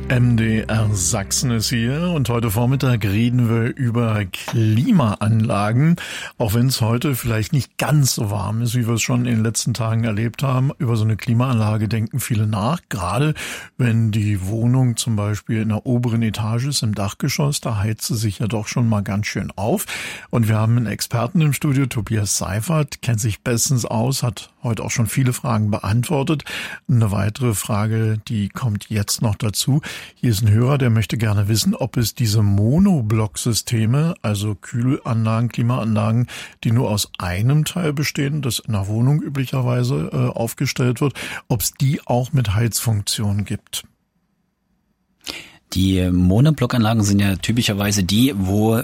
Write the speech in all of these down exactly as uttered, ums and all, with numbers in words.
M D R Sachsen ist hier und heute Vormittag reden wir über Klimaanlagen. Auch wenn es heute vielleicht nicht ganz so warm ist, wie wir es schon in den letzten Tagen erlebt haben. Über so eine Klimaanlage denken viele nach, gerade wenn die Wohnung zum Beispiel in der oberen Etage ist, im Dachgeschoss, da heizt sie sich ja doch schon mal ganz schön auf. Und wir haben einen Experten im Studio, Tobias Seifert, kennt sich bestens aus, hat heute auch schon viele Fragen beantwortet. Eine weitere Frage, die kommt jetzt noch dazu. Hier ist ein Hörer, der möchte gerne wissen, ob es diese Monoblock-Systeme, also Kühlanlagen, Klimaanlagen, die nur aus einem Teil bestehen, das in der Wohnung üblicherweise äh, aufgestellt wird, ob es die auch mit Heizfunktion gibt. Die Monoblockanlagen sind ja typischerweise die, wo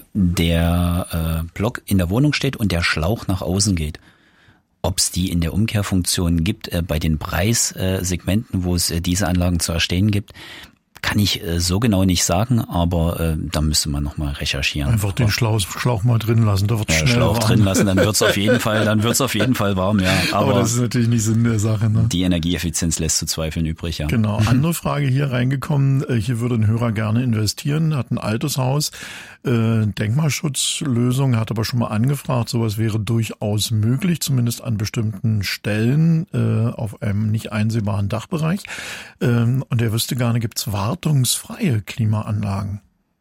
der äh, Block in der Wohnung steht und der Schlauch nach außen geht. Ob es die in der Umkehrfunktion gibt, äh, bei den Preissegmenten, wo es äh, diese Anlagen zu erstehen gibt, kann ich äh, so genau nicht sagen, aber äh, da müsste man nochmal recherchieren. Einfach den Schlauch, Schlauch mal drin lassen, da wird ja, schnell Schlauch warm. drin lassen, dann wird's auf jeden Fall, dann wird's auf jeden Fall warm, ja. Aber, aber das ist natürlich nicht Sinn der Sache, ne? Die Energieeffizienz lässt zu zweifeln übrig, ja. Genau. Andere Frage hier reingekommen. Hier würde ein Hörer gerne investieren, hat ein altes Haus, äh, Denkmalschutzlösung, hat aber schon mal angefragt, sowas wäre durchaus möglich, zumindest an bestimmten Stellen äh, auf einem nicht einsehbaren Dachbereich. Ähm, und er wüsste gar nicht, gibt's wartungsfreie Klimaanlagen?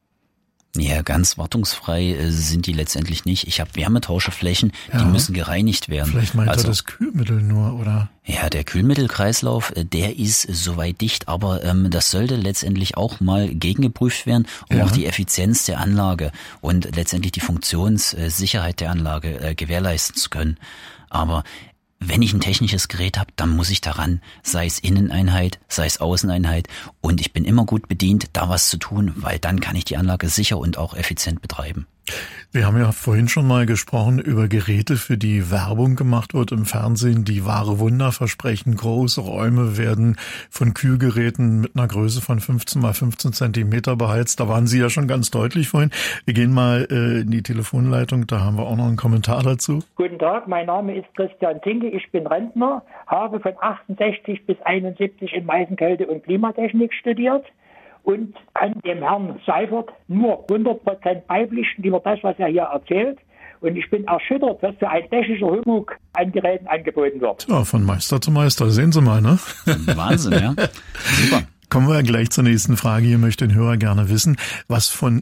Ja, ganz wartungsfrei äh, sind die letztendlich nicht. Ich habe Wärmetauscheflächen, ja. die müssen gereinigt werden. Vielleicht meint also, er das Kühlmittel nur, oder? Ja, der Kühlmittelkreislauf, äh, der ist soweit dicht, aber ähm, das sollte letztendlich auch mal gegengeprüft werden, um ja. auch die Effizienz der Anlage und letztendlich die Funktionssicherheit der Anlage äh, gewährleisten zu können. Aber wenn ich ein technisches Gerät habe, dann muss ich daran, sei es Inneneinheit, sei es Außeneinheit, und ich bin immer gut bedient, da was zu tun, weil dann kann ich die Anlage sicher und auch effizient betreiben. Wir haben ja vorhin schon mal gesprochen über Geräte, für die Werbung gemacht wird im Fernsehen, die wahre Wunder versprechen. Große Räume werden von Kühlgeräten mit einer Größe von fünfzehn mal fünfzehn Zentimeter beheizt. Da waren Sie ja schon ganz deutlich vorhin. Wir gehen mal äh, in die Telefonleitung, da haben wir auch noch einen Kommentar dazu. Guten Tag, mein Name ist Christian Tinke, ich bin Rentner, habe von achtundsechzig bis einundsiebzig in Meißenkälte und Klimatechnik studiert. Und kann dem Herrn Seifert nur hundert Prozent beipflichten, über das, was er hier erzählt. Und ich bin erschüttert, was für ein technischer Humbug an Geräten angeboten wird. Ja, von Meister zu Meister, sehen Sie mal, ne? Wahnsinn, ja. Super. Kommen wir gleich zur nächsten Frage. Hier möchte ein Hörer gerne wissen, was von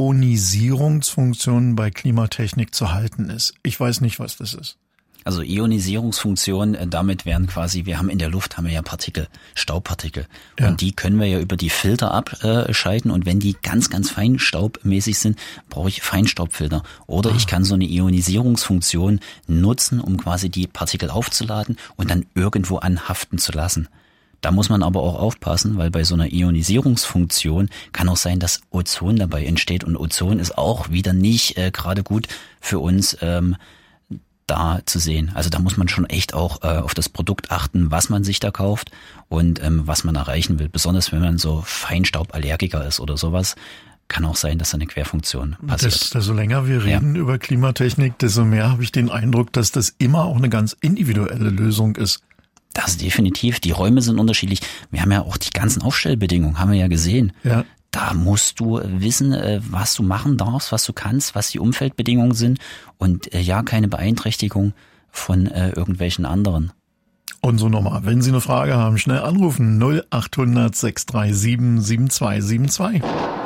Ionisierungsfunktionen bei Klimatechnik zu halten ist. Ich weiß nicht, was das ist. Also Ionisierungsfunktion, damit wären quasi, wir haben in der Luft, haben wir ja Partikel, Staubpartikel. Ja. Und die können wir ja über die Filter abscheiden. Und wenn die ganz, ganz feinstaubmäßig sind, brauche ich Feinstaubfilter. Oder ah. ich kann so eine Ionisierungsfunktion nutzen, um quasi die Partikel aufzuladen und dann irgendwo anhaften zu lassen. Da muss man aber auch aufpassen, weil bei so einer Ionisierungsfunktion kann auch sein, dass Ozon dabei entsteht. Und Ozon ist auch wieder nicht äh, gerade gut für uns ähm, da zu sehen. Also da muss man schon echt auch äh, auf das Produkt achten, was man sich da kauft und ähm, was man erreichen will. Besonders wenn man so Feinstauballergiker ist oder sowas, kann auch sein, dass da eine Querfunktion passiert. Desto länger wir reden ja. über Klimatechnik, desto mehr habe ich den Eindruck, dass das immer auch eine ganz individuelle Lösung ist. Das definitiv. Die Räume sind unterschiedlich. Wir haben ja auch die ganzen Aufstellbedingungen, haben wir ja gesehen. Ja. Da musst du wissen, was du machen darfst, was du kannst, was die Umfeldbedingungen sind und ja, keine Beeinträchtigung von äh, irgendwelchen anderen. Und so nochmal, wenn Sie eine Frage haben, schnell anrufen null acht hundert sechs drei sieben sieben zwei sieben zwei.